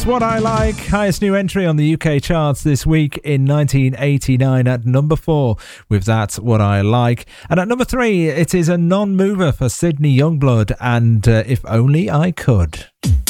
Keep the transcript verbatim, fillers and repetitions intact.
That's What I Like, highest new entry on the U K charts this week in nineteen eighty-nine at number four with That's What I Like. And at number three, it is a non-mover for Sydney Youngblood and uh, If Only I Could.